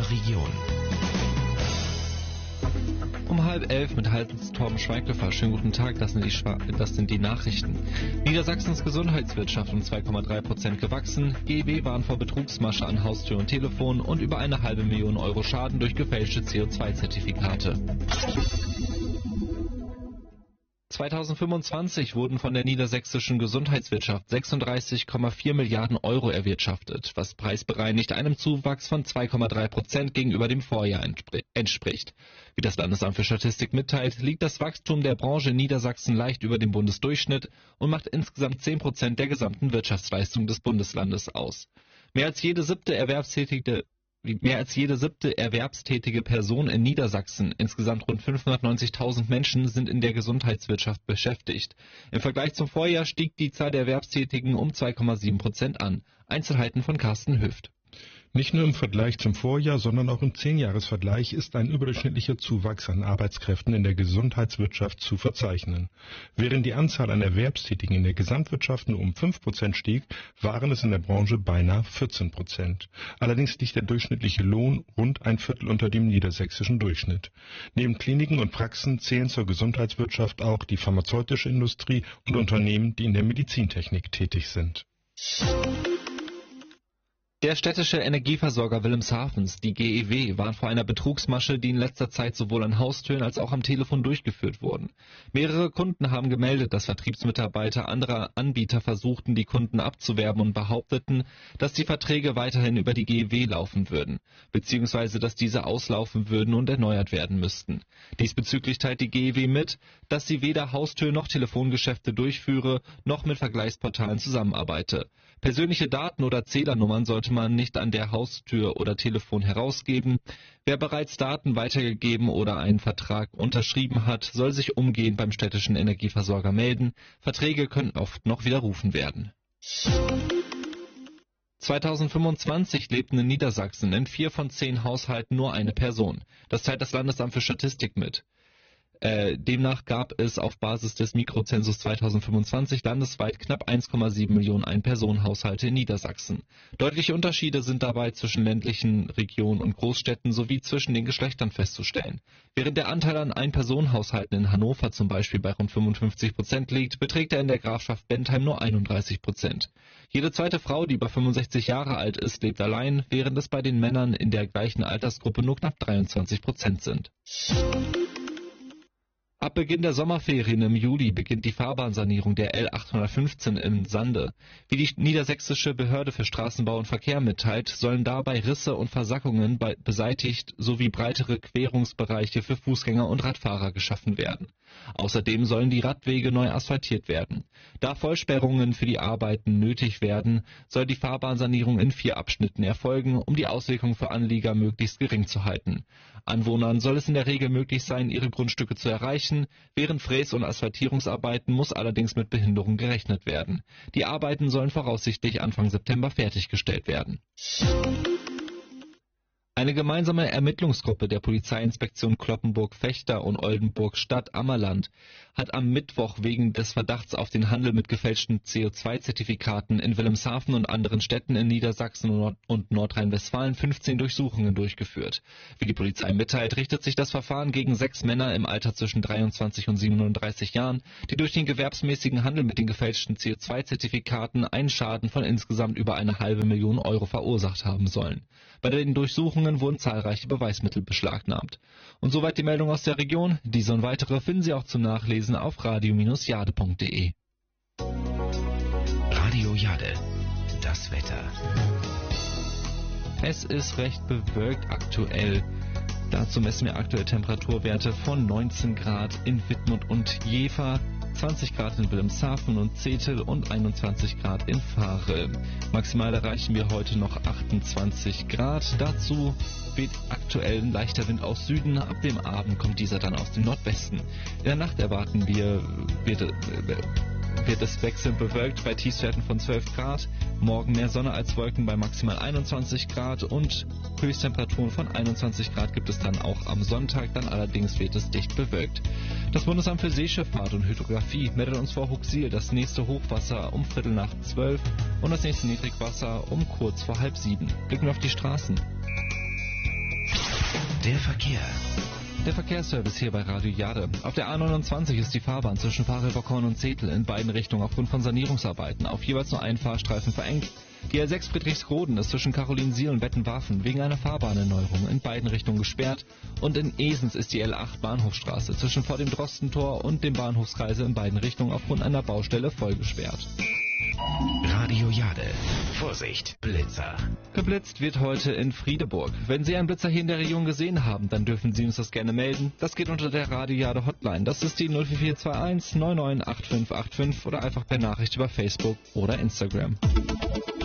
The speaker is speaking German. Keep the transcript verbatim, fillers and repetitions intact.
unserer Region. Um halb elf mit Haltens Torben Schweighöfer. Schönen guten Tag, das sind, die Schwa- das sind die Nachrichten. Niedersachsens Gesundheitswirtschaft um zwei Komma drei Prozent gewachsen. G E W warnt vor Betrugsmasche an Haustür und Telefon und über eine halbe Million Euro Schaden durch gefälschte C O zwei Zertifikate. zweitausendfünfundzwanzig wurden von der niedersächsischen Gesundheitswirtschaft sechsunddreißig Komma vier Milliarden Euro erwirtschaftet, was preisbereinigt einem Zuwachs von zwei Komma drei Prozent gegenüber dem Vorjahr entspricht. Wie das Landesamt für Statistik mitteilt, liegt das Wachstum der Branche in Niedersachsen leicht über dem Bundesdurchschnitt und macht insgesamt zehn Prozent der gesamten Wirtschaftsleistung des Bundeslandes aus. Mehr als jede siebte erwerbstätige Mehr als jede siebte erwerbstätige Person in Niedersachsen, insgesamt rund fünfhundertneunzigtausend Menschen, sind in der Gesundheitswirtschaft beschäftigt. Im Vergleich zum Vorjahr stieg die Zahl der Erwerbstätigen um zwei Komma sieben Prozent an. Einzelheiten von Carsten Hüft. Nicht nur im Vergleich zum Vorjahr, sondern auch im Zehnjahresvergleich ist ein überdurchschnittlicher Zuwachs an Arbeitskräften in der Gesundheitswirtschaft zu verzeichnen. Während die Anzahl an Erwerbstätigen in der Gesamtwirtschaft nur um fünf Prozent stieg, waren es in der Branche beinahe vierzehn Prozent. Allerdings liegt der durchschnittliche Lohn rund ein Viertel unter dem niedersächsischen Durchschnitt. Neben Kliniken und Praxen zählen zur Gesundheitswirtschaft auch die pharmazeutische Industrie und Unternehmen, die in der Medizintechnik tätig sind. Der städtische Energieversorger Wilhelmshavens, die G E W, warnt vor einer Betrugsmasche, die in letzter Zeit sowohl an Haustüren als auch am Telefon durchgeführt wurden. Mehrere Kunden haben gemeldet, dass Vertriebsmitarbeiter anderer Anbieter versuchten, die Kunden abzuwerben und behaupteten, dass die Verträge weiterhin über die G E W laufen würden, beziehungsweise dass diese auslaufen würden und erneuert werden müssten. Diesbezüglich teilt die G E W mit, dass sie weder Haustür- noch Telefongeschäfte durchführe, noch mit Vergleichsportalen zusammenarbeite. Persönliche Daten oder Zählernummern sollte man nicht an der Haustür oder Telefon herausgeben. Wer bereits Daten weitergegeben oder einen Vertrag unterschrieben hat, soll sich umgehend beim städtischen Energieversorger melden. Verträge können oft noch widerrufen werden. zweitausendfünfundzwanzig lebten in Niedersachsen in vier von zehn Haushalten nur eine Person. Das teilt das Landesamt für Statistik mit. Äh, demnach gab es auf Basis des Mikrozensus zweitausendfünfundzwanzig landesweit knapp eins Komma sieben Millionen Ein-Personen-Haushalte in Niedersachsen. Deutliche Unterschiede sind dabei zwischen ländlichen Regionen und Großstädten sowie zwischen den Geschlechtern festzustellen. Während der Anteil an Ein-Personen-Haushalten in Hannover zum Beispiel bei rund fünfundfünfzig Prozent liegt, beträgt er in der Grafschaft Bentheim nur einunddreißig Prozent. Jede zweite Frau, die über fünfundsechzig Jahre alt ist, lebt allein, während es bei den Männern in der gleichen Altersgruppe nur knapp dreiundzwanzig Prozent sind. Ab Beginn der Sommerferien im Juli beginnt die Fahrbahnsanierung der L achthundertfünfzehn in Sande. Wie die niedersächsische Behörde für Straßenbau und Verkehr mitteilt, sollen dabei Risse und Versackungen beseitigt sowie breitere Querungsbereiche für Fußgänger und Radfahrer geschaffen werden. Außerdem sollen die Radwege neu asphaltiert werden. Da Vollsperrungen für die Arbeiten nötig werden, soll die Fahrbahnsanierung in vier Abschnitten erfolgen, um die Auswirkungen für Anlieger möglichst gering zu halten. Anwohnern soll es in der Regel möglich sein, ihre Grundstücke zu erreichen. Während Fräs- und Asphaltierungsarbeiten muss allerdings mit Behinderung gerechnet werden. Die Arbeiten sollen voraussichtlich Anfang September fertiggestellt werden. Eine gemeinsame Ermittlungsgruppe der Polizeiinspektion Cloppenburg-Fechter und Oldenburg-Stadt-Ammerland hat am Mittwoch wegen des Verdachts auf den Handel mit gefälschten C O zwei Zertifikaten in Wilhelmshaven und anderen Städten in Niedersachsen und, Nord- und Nordrhein-Westfalen fünfzehn Durchsuchungen durchgeführt. Wie die Polizei mitteilt, richtet sich das Verfahren gegen sechs Männer im Alter zwischen dreiundzwanzig und siebenunddreißig Jahren, die durch den gewerbsmäßigen Handel mit den gefälschten C O zwei Zertifikaten einen Schaden von insgesamt über eine halbe Million Euro verursacht haben sollen. Bei den Durchsuchungen wurden zahlreiche Beweismittel beschlagnahmt. Und soweit die Meldung aus der Region. Diese und weitere finden Sie auch zum Nachlesen auf radio Bindestrich jade punkt de. Radio Jade, das Wetter. Es ist recht bewölkt aktuell. Dazu messen wir aktuelle Temperaturwerte von neunzehn Grad in Wittmund und Jever, zwanzig Grad in Wilhelmshaven und Zetel und einundzwanzig Grad in Varel. Maximal erreichen wir heute noch achtundzwanzig Grad. Dazu weht aktuell ein leichter Wind aus Süden. Ab dem Abend kommt dieser dann aus dem Nordwesten. In der Nacht erwarten wir, wird, wird es wechselnd bewölkt bei Tiefstwerten von zwölf Grad. Morgen mehr Sonne als Wolken bei maximal einundzwanzig Grad und Höchsttemperaturen von einundzwanzig Grad gibt es dann auch am Sonntag. Dann allerdings wird es dicht bewölkt. Das Bundesamt für Seeschifffahrt und Hydrographie meldet uns vor Huxil das nächste Hochwasser um Viertel nach zwölf und das nächste Niedrigwasser um kurz vor halb sieben. Blicken wir auf die Straßen. Der Verkehr. Der Verkehrsservice hier bei Radio Jade. Auf der A neunundzwanzig ist die Fahrbahn zwischen Fahrrilberkorn und Zetel in beiden Richtungen aufgrund von Sanierungsarbeiten auf jeweils nur einen Fahrstreifen verengt. Die R sechs Friedrichsroden ist zwischen Karolinsiel und Bettenwaffen wegen einer Fahrbahnerneuerung in beiden Richtungen gesperrt. Und in Esens ist die L acht Bahnhofstraße zwischen vor dem Drostentor und dem Bahnhofskreisel in beiden Richtungen aufgrund einer Baustelle voll gesperrt. Radio Jade. Vorsicht, Blitzer. Geblitzt wird heute in Friedeburg. Wenn Sie einen Blitzer hier in der Region gesehen haben, dann dürfen Sie uns das gerne melden. Das geht unter der Radio Jade Hotline. Das ist die null vier vier zwei eins neun neun acht fünf acht fünf oder einfach per Nachricht über Facebook oder Instagram.